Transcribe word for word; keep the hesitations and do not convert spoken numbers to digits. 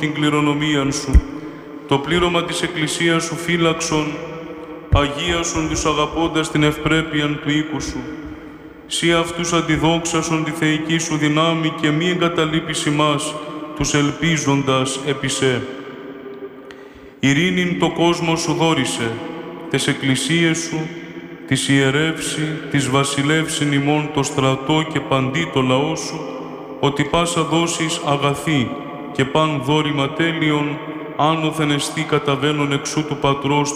την κληρονομίαν σου, το πλήρωμα της Εκκλησίας σου φύλαξον, αγίασον τους αγαπώντας την ευπρέπειαν του οίκου σου. Σύ αυτούς αντιδόξασον τη θεϊκή σου δυνάμει και μη εγκαταλείπεις ημάς, τους ελπίζοντας επί σε. Ειρήνην το κόσμο σου δώρισε, τες εκκλησίες σου, της ιερεύσει, της βασιλεύσιν ημών το στρατό και παντί το λαό σου, ότι πάσα δώσεις αγαθή και παν δόρημα τέλειον, άνωθεν εστί καταβαίνον εξού του Πατρός